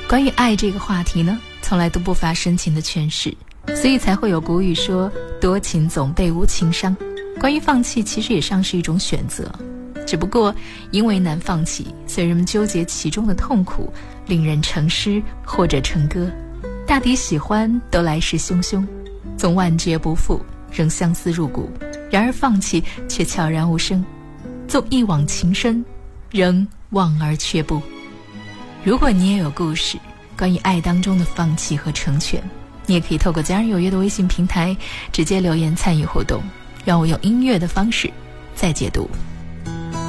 关于爱这个话题呢，从来都不乏深情的诠释，所以才会有古语说多情总被无情伤。关于放弃，其实也像是一种选择，只不过因为难放弃，所以人们纠结其中的痛苦，令人成诗或者成歌。大抵喜欢都来势汹汹，纵万劫不复，仍相思入骨，然而放弃却悄然无声，纵一往情深，仍望而却步。如果你也有故事，关于爱当中的放弃和成全，你也可以透过家人有约的微信平台直接留言参与互动，让我用音乐的方式再解读。